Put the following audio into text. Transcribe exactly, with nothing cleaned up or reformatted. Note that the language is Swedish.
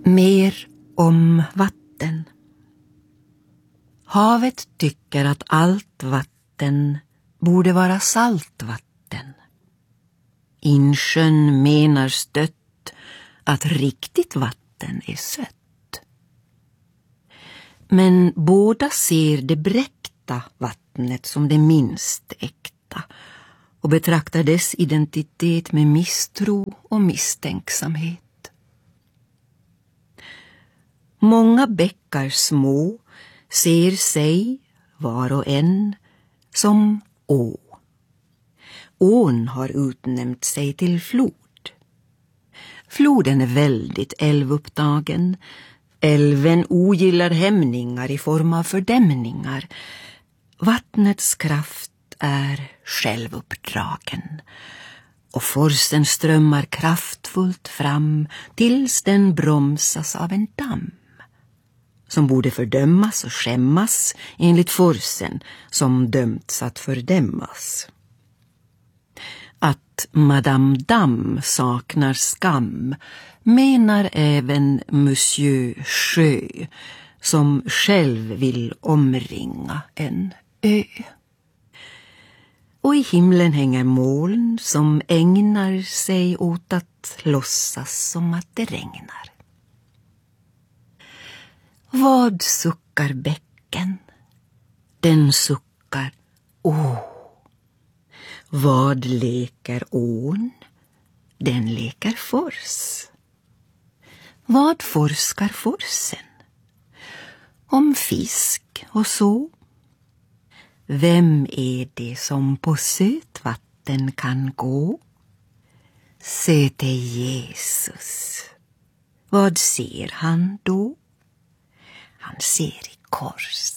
Mer om vatten. Havet tycker att allt vatten borde vara saltvatten. Insjön menar stött att riktigt vatten är sött. Men båda ser det bräckta vattnet som det minst äkta och betraktar dess identitet med misstro och misstänksamhet. Många bäckar små ser sig, var och en, som å. Ån har utnämnt sig till flod. Floden är väldigt älvupptagen. Älven ogillar hämningar i form av fördämningar. Vattnets kraft är självuppdragen. Och forsen strömmar kraftfullt fram tills den bromsas av en damm, som borde fördömas och skämmas enligt forsen som dömts att fördämmas. Att Madame Damm saknar skam menar även Monsieur Sjö, som själv vill omringa en ö. Och i himlen hänger moln som ägnar sig åt att låtsas som att det regnar. Vad suckar bäcken? Den suckar åh. Vad leker ån? Den leker fors. Vad forskar forsen? Om fisk och så. Vem är det som på sötvatten kan gå? Se till Jesus. Vad ser han då? Han ser i kors.